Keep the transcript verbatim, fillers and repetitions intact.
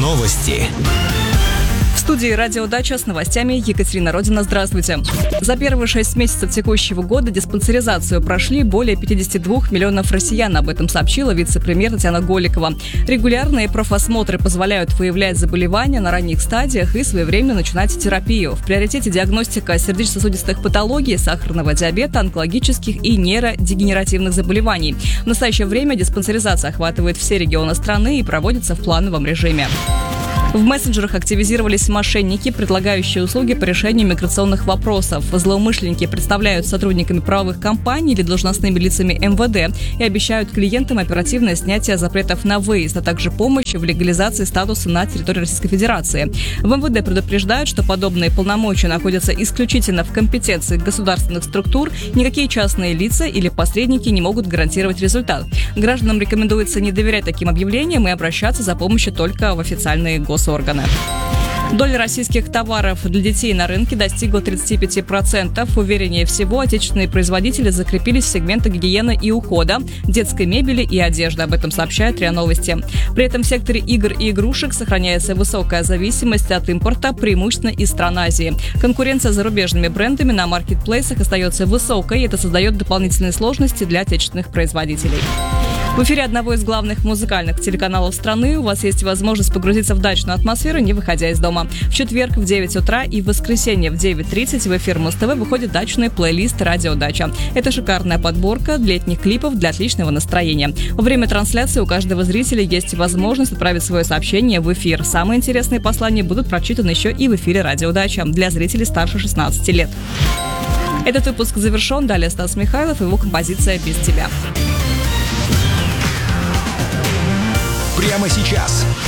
Новости. В студии «Радио Дача» с новостями Екатерина Родина. Здравствуйте. За первые шесть месяцев текущего года диспансеризацию прошли более пятьдесят два миллионов россиян. Об этом сообщила вице-премьер Татьяна Голикова. Регулярные профосмотры позволяют выявлять заболевания на ранних стадиях и своевременно начинать терапию. В приоритете диагностика сердечно-сосудистых патологий, сахарного диабета, онкологических и нейродегенеративных заболеваний. В настоящее время диспансеризация охватывает все регионы страны и проводится в плановом режиме. В мессенджерах активизировались мошенники, предлагающие услуги по решению миграционных вопросов. Злоумышленники представляют сотрудниками правовых компаний или должностными лицами эм вэ дэ и обещают клиентам оперативное снятие запретов на выезд, а также помощь в легализации статуса на территории Российской Федерации. В эм вэ дэ предупреждают, что подобные полномочия находятся исключительно в компетенции государственных структур, никакие частные лица или посредники не могут гарантировать результат. Гражданам рекомендуется не доверять таким объявлениям и обращаться за помощью только в официальные госорганы. Доля российских товаров для детей на рынке достигла тридцать пять процентов. Увереннее всего, отечественные производители закрепились в сегментах гигиены и ухода, детской мебели и одежды. Об этом сообщает РИА Новости. При этом в секторе игр и игрушек сохраняется высокая зависимость от импорта, преимущественно из стран Азии. Конкуренция с зарубежными брендами на маркетплейсах остается высокой, и это создает дополнительные сложности для отечественных производителей. В эфире одного из главных музыкальных телеканалов страны у вас есть возможность погрузиться в дачную атмосферу, не выходя из дома. В четверг в девять утра и в воскресенье в девять тридцать в эфир Муз-ТВ выходит дачный плейлист «Радио Дача». Это шикарная подборка летних клипов для отличного настроения. Во время трансляции у каждого зрителя есть возможность отправить свое сообщение в эфир. Самые интересные послания будут прочитаны еще и в эфире «Радио Дача» для зрителей старше шестнадцати лет. Этот выпуск завершен. Далее Стас Михайлов и его композиция «Без тебя». Прямо сейчас.